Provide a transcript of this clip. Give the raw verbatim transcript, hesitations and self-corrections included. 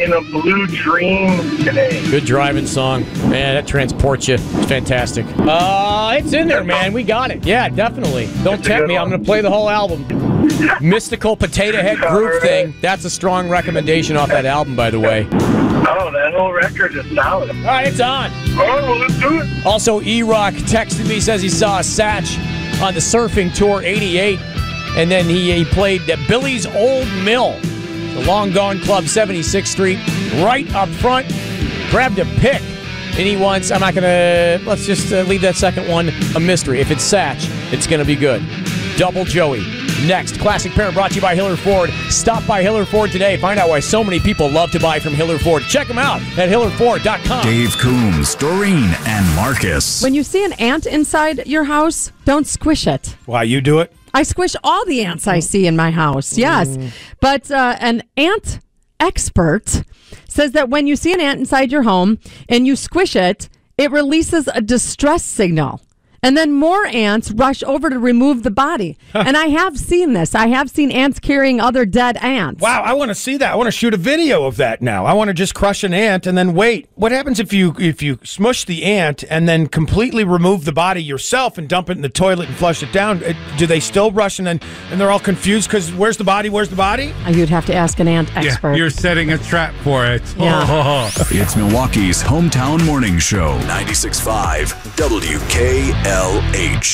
in a blue dream today. Good driving song. Man, that transports you. It's fantastic. Uh, it's in there, man. We got it. Yeah, definitely. Don't tempt me. I'm going to play the whole album. Mystical Potato Head Groove All right. Thing. That's a strong recommendation off that album, by the way. Oh, that whole record is solid. All right, it's on. Oh, well, let's do it. Also, E-Rock texted me, says he saw a Satch on the Surfing Tour eighty-eight, and then he, he played at Billy's Old Mill, the Long Gone Club, seventy-sixth Street, right up front, grabbed a pick, and he wants, I'm not going to, let's just uh, leave that second one a mystery. If it's Satch, it's going to be good. Double Joey. Next, Classic Pair brought to you by Hiller Ford. Stop by Hiller Ford today. Find out why so many people love to buy from Hiller Ford. Check them out at hiller ford dot com. Dave Coombs, Doreen, and Marcus. When you see an ant inside your house, don't squish it. Why, you do it? I squish all the ants I see in my house, yes. But uh, an ant expert says that when you see an ant inside your home and you squish it, it releases a distress signal. And then more ants rush over to remove the body. And I have seen this. I have seen ants carrying other dead ants. Wow, I want to see that. I want to shoot a video of that now. I want to just crush an ant and then wait. What happens if you if you smush the ant and then completely remove the body yourself and dump it in the toilet and flush it down? Uh, Do they still rush and then and they're all confused because where's the body? Where's the body? You'd have to ask an ant expert. Yeah, you're setting a trap for it. Yeah. It's Milwaukee's hometown morning show. ninety-six point five W K L H.